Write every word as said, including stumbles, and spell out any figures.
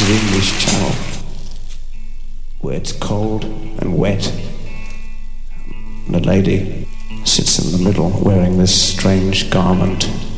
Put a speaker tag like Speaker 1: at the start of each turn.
Speaker 1: to the English Channel, where it's cold and wet, and a lady sits in the middle wearing this strange garment